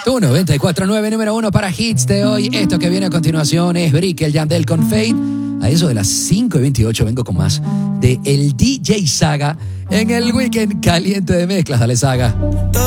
Tu 94.9, número 1 para hits de hoy. Esto que viene a continuación es Brick, el Yandel con Fade. A eso de las 5:28 vengo con más de el DJ Saga en el Weekend Caliente de Mezclas. Dale, Saga.